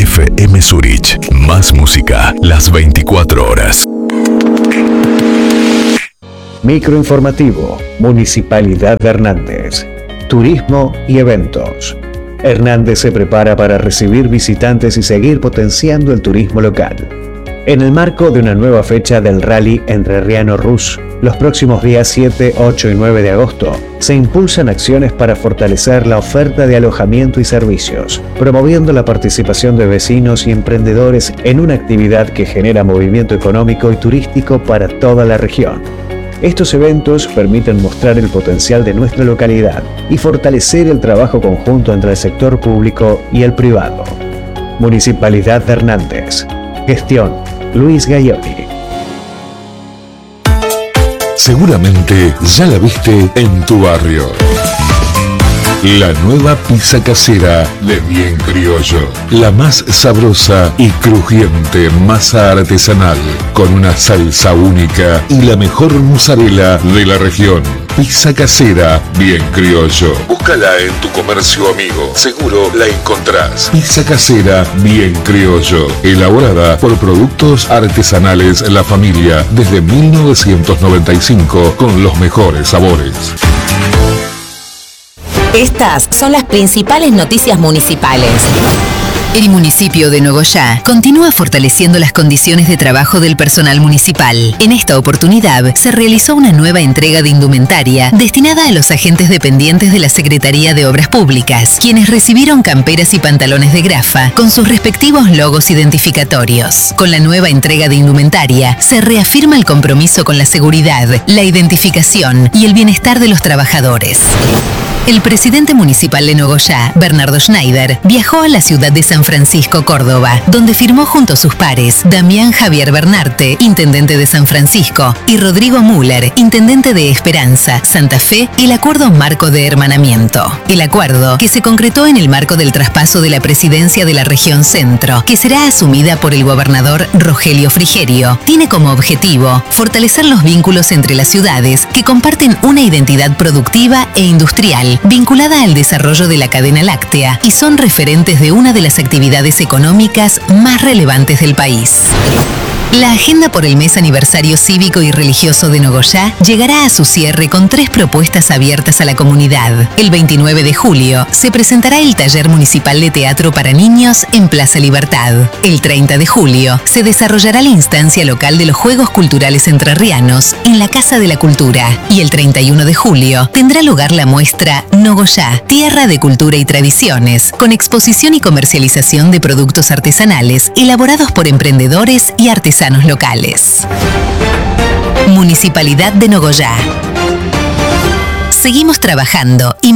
FM Zurich. Más música, las 24 horas. Microinformativo, Municipalidad de Hernández. Turismo y eventos. Hernández se prepara para recibir visitantes y seguir potenciando el turismo local. En el marco de una nueva fecha del Rally Entrerriano-Rus, los próximos días 7, 8 y 9 de agosto, se impulsan acciones para fortalecer la oferta de alojamiento y servicios, promoviendo la participación de vecinos y emprendedores en una actividad que genera movimiento económico y turístico para toda la región. Estos eventos permiten mostrar el potencial de nuestra localidad y fortalecer el trabajo conjunto entre el sector público y el privado. Municipalidad de Hernández. Gestión: Luis Gaioni. Seguramente ya la viste en tu barrio. La nueva pizza casera de Bien Criollo. La más sabrosa y crujiente masa artesanal, con una salsa única y la mejor mozzarella de la región. Pizza casera Bien Criollo. Búscala en tu comercio amigo. Seguro la encontrás. Pizza casera Bien Criollo. Elaborada por productos artesanales La Familia desde 1995 con los mejores sabores. Estas son las principales noticias municipales. El municipio de Nogoyá continúa fortaleciendo las condiciones de trabajo del personal municipal. En esta oportunidad se realizó una nueva entrega de indumentaria destinada a los agentes dependientes de la Secretaría de Obras Públicas, quienes recibieron camperas y pantalones de grafa con sus respectivos logos identificatorios. Con la nueva entrega de indumentaria se reafirma el compromiso con la seguridad, la identificación y el bienestar de los trabajadores. El presidente municipal de Nogoyá, Bernardo Schneider, viajó a la ciudad de San Francisco, Córdoba, donde firmó junto a sus pares Damián Javier Bernarte, intendente de San Francisco, y Rodrigo Müller, intendente de Esperanza, Santa Fe, el acuerdo marco de hermanamiento. El acuerdo, que se concretó en el marco del traspaso de la presidencia de la región Centro, que será asumida por el gobernador Rogelio Frigerio, tiene como objetivo fortalecer los vínculos entre las ciudades que comparten una identidad productiva e industrial vinculada al desarrollo de la cadena láctea y son referentes de una de las actividades económicas más relevantes del país. La agenda por el mes aniversario cívico y religioso de Nogoyá llegará a su cierre con 3 propuestas abiertas a la comunidad. El 29 de julio se presentará el taller municipal de teatro para niños en Plaza Libertad. El 30 de julio se desarrollará la instancia local de los Juegos Culturales Entrerrianos en la Casa de la Cultura. Y el 31 de julio tendrá lugar la muestra Nogoyá, Tierra de Cultura y Tradiciones, con exposición y comercialización de productos artesanales elaborados por emprendedores y artesanos locales. Municipalidad de Nogoyá. Seguimos trabajando y